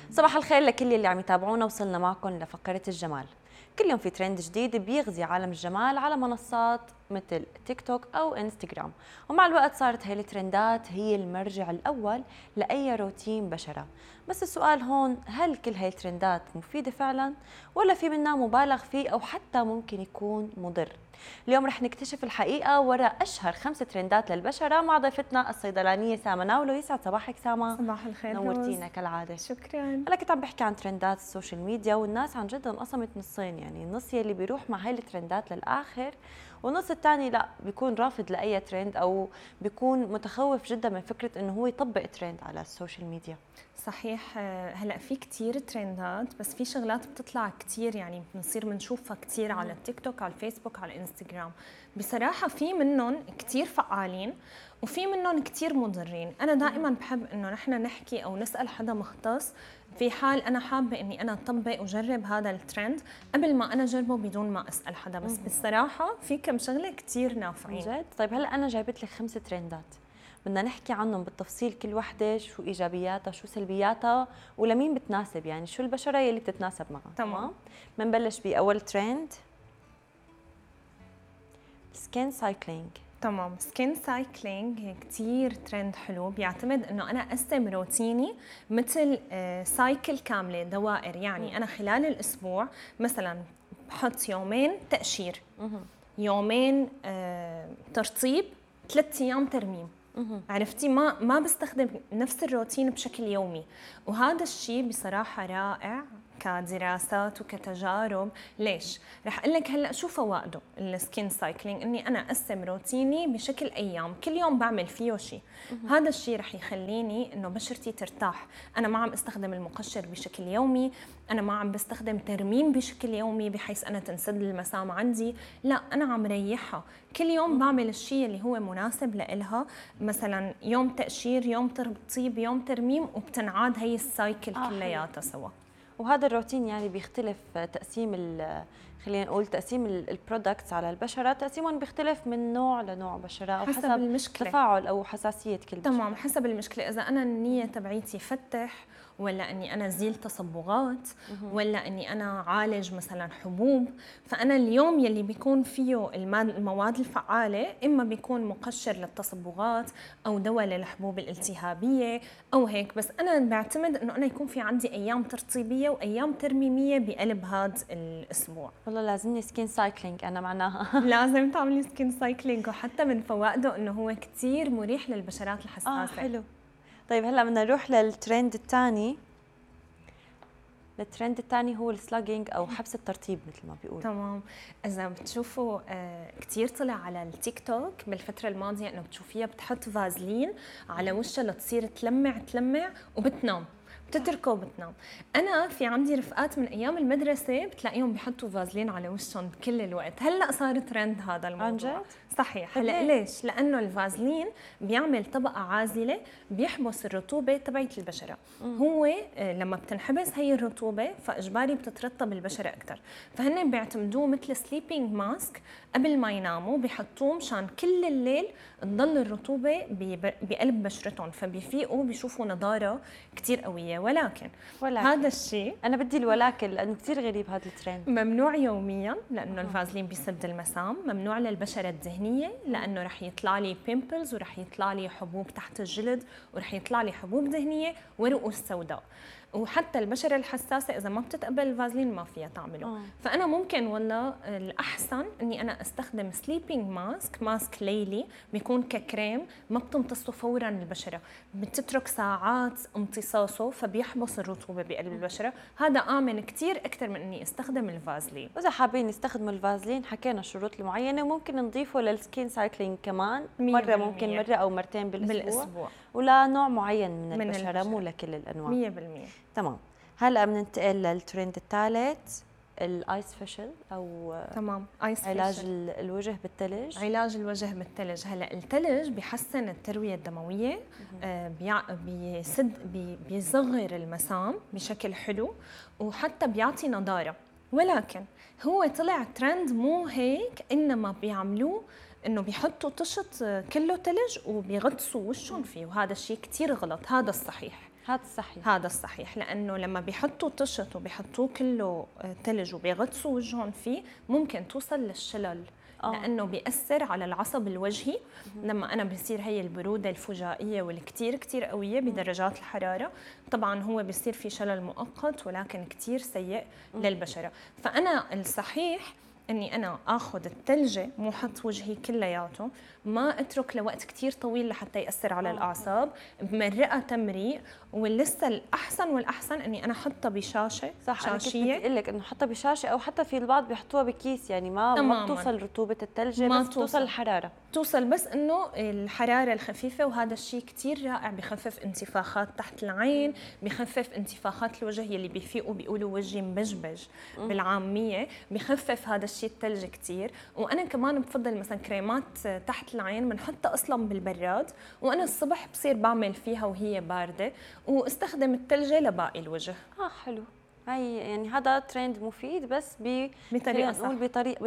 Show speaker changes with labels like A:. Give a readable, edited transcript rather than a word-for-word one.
A: صباح الخير لكل اللي عم يتابعونا. وصلنا معكم لفقرة الجمال. كل يوم في ترند جديد بيغزي عالم الجمال على منصات مثل تيك توك أو انستغرام، ومع الوقت صارت هاي الترندات هي المرجع الأول لأي روتين بشرة. بس السؤال هون، هل كل هاي الترندات مفيدة فعلا ولا في منها مبالغ فيه أو حتى ممكن يكون مضر؟ اليوم رح نكتشف الحقيقة وراء أشهر 5 ترندات للبشرة مع ضيفتنا الصيدلانية سامة ناولو. يسعد صباحك سامة.
B: صباح الخير
A: نورتينا
B: روز.
A: كالعادة.
B: شكرا.
A: هلا كنت عم بحكي عن ترندات السوشيال ميديا، والناس عن جد انقسمت نصين، يعني النص يلي بيروح مع هاي الترندات للآخر، والنص الثاني لا، بيكون رافض لأي ترند أو بيكون متخوف جدا من فكرة إنه هو يطبق ترند على السوشيال ميديا.
B: صحيح. هلا في كتير ترندات، بس في شغلات بتطلع كتير، يعني بنصير بنشوفها كتير على التيك توك، على الفيسبوك، على الانستغرام. بصراحة في منهم كتير فعالين وفي منهم كتير مضرين. أنا دائما بحب إنه نحن نحكي أو نسأل حدا مختص في حال أنا حابة إني أنا أطبق وجرب هذا الترند قبل ما أنا أجربه بدون ما أسأل حدا. بس بصراحة في كم شغلة كتير نافعين.
A: جد؟ طيب هلا أنا جايبت لك 5 ترندات، بدنا نحكي عنهم بالتفصيل، كل وحدة شو إيجابياتها شو سلبياتها ولمين بتناسب، يعني شو البشرة يلي بتتناسب معها.
B: تمام.
A: بنبلش بأول ترند، سكين سايكلينج.
B: تمام. سكين سايكلينج كتير ترند حلو، بيعتمد انه انا اقسم روتيني مثل سايكل كامله، دوائر. يعني انا خلال الاسبوع مثلا بحط يومين تقشير، يومين ترطيب، 3 ايام ترميم. عرفتي؟ ما بستخدم نفس الروتين بشكل يومي، وهذا الشيء بصراحه رائع كدراسات وكتجارب. ليش؟ رح اقول لك هلا شو فوائده السكين سايكلينج. اني انا اقسم روتيني بشكل ايام، كل يوم بعمل فيه شيء. هذا الشيء رح يخليني انه بشرتي ترتاح. انا ما عم استخدم المقشر بشكل يومي، انا ما عم بستخدم ترميم بشكل يومي بحيث انا تنسد المسام عندي، لا، انا عم ريحها. كل يوم بعمل الشيء اللي هو مناسب لإلها، مثلا يوم تقشير، يوم ترطيب، يوم ترميم، وبتنعاد هي السايكل كلياتها سوا.
A: وهذا الروتين يعني بيختلف تقسيم خلينا نقول تقسيم البرودكتس على البشره، تقسيمهم بيختلف من نوع لنوع بشره او حسب
B: المشكلة.
A: تفاعل او حساسيه كل بشره.
B: تمام، حسب المشكله. اذا انا النيه تبعيتي فتح، ولا اني انا زيل تصبغات، ولا اني انا عالج مثلا حبوب، فانا اليوم يلي بيكون فيه المواد الفعاله اما بيكون مقشر للتصبغات او دواء للحبوب الالتهابيه او هيك. بس انا بعتمد انه انا يكون في عندي ايام ترطيبيه وايام ترميميه بقلب هذا الاسبوع.
A: والله لازمني سكين سايكلينج انا معناها.
B: لازم تعملي سكين سايكلينج، وحتى من فوائده انه هو كثير مريح للبشرات الحساسه.
A: حلو. طيب هلا بدنا نروح للترند الثاني. الترند الثاني هو السلاجينج او حبس الترطيب مثل ما بيقولوا.
B: تمام. اذا بتشوفوا كثير طلع على التيك توك بالفتره الماضيه انه بتشوفيها بتحط فازلين على وشها لتصير تلمع وبتنام، بتتركه وبتنام. انا في عندي رفقات من ايام المدرسه بتلاقيهم بيحطوا فازلين على وشهم كل الوقت. هلا صار ترند هذا الموضوع.
A: عن جد؟
B: صحيح. هلا ليش؟ لانه الفازلين بيعمل طبقه عازله بيحبس الرطوبه تبعت البشره. هو لما بتنحبس هي الرطوبه فاجباري بتترطب البشره اكثر، فهن بيعتمدوه مثل سليبينج ماسك. قبل ما يناموا بيحطوه مشان كل الليل تضل الرطوبه بقلب بشرتهم، فبيفيقوا بيشوفوا نضاره كثير قويه. ولكن هذا الشيء،
A: انا بدي الولكن لانه كثير غريب هذا الترند.
B: ممنوع يوميا لانه الفازلين بيسد المسام. ممنوع للبشره الدهنيه لانه رح يطلع لي بيمبلز ورح يطلع لي حبوب تحت الجلد ورح يطلع لي حبوب دهنيه ورؤوس سوداء. وحتى البشره الحساسه اذا ما بتتقبل الفازلين ما فيها تعمله. فانا ممكن والله الاحسن اني انا استخدم سليبينج ماسك ليلي، بيكون ككريم ما بتمتصه فورا البشره، بتترك ساعات امتصاصه فبيحبس الرطوبه بقلب البشره. هذا امن كثير اكثر من اني استخدم الفازلين.
A: واذا حابين نستخدموا الفازلين حكينا الشروط المعينه، وممكن نضيفه للسكين سايكلينج كمان مره، ممكن مره او مرتين بالاسبوع ولا نوع معين من البشره، مو لكل الانواع.
B: 100%.
A: تمام. هلا بننتقل للترند الثالث، الايس فيشل او
B: تمام، ايس
A: علاج
B: فيشل.
A: الوجه بالثلج.
B: علاج الوجه بالثلج. هلا الثلج بيحسن الترويه الدمويه، بيصغر المسام بشكل حلو، وحتى بيعطي نضاره. ولكن هو طلع ترند مو هيك، انما بيعملوه انه بيحطوا طشت كله ثلج وبيغطسوا وشهم فيه، وهذا الشيء كثير غلط. هذا الصحيح.
A: هذا الصحيح.
B: هذا الصحيح، لانه لما بيحطوا طشت وبيحطوه كله ثلج وبيغطسوا وجههم فيه ممكن توصل للشلل. لانه بيأثر على العصب الوجهي. لما انا بصير هي البروده الفجائيه والكثير كثير قويه بدرجات الحراره، طبعا هو بيصير في شلل مؤقت ولكن كثير سيء للبشره. فانا الصحيح اني انا اخذ الثلجه مو حط وجهي كلياته، ما اترك لوقت كثير طويل لحتى ياثر على الاعصاب، بمرقها تمريق. ولسه الاحسن والاحسن اني انا احطها بشاشه
A: صح.
B: شاشيه.
A: انا كنت بدي لك انه حطها بشاشه، او حتى في البعض بيحطوها بكيس، يعني ما بتوصل رطوبه الثلجه، بس بتوصل الحراره،
B: توصل بس انه الحراره الخفيفه. وهذا الشيء كثير رائع، بخفف انتفاخات تحت العين، بخفف انتفاخات الوجه يلي بيفيقوا بيقولوا وجهي مبجبج بالعاميه، بخفف هذا الشيء الثلج كثير. وانا كمان بفضل مثلا كريمات تحت العين بنحطها اصلا بالبراد، وانا الصبح بصير بعمل فيها وهي بارده، واستخدم الثلجه لباقي الوجه.
A: حلو. هي يعني هذا ترند مفيد، بس
B: بطريقه صح.
A: بطريقه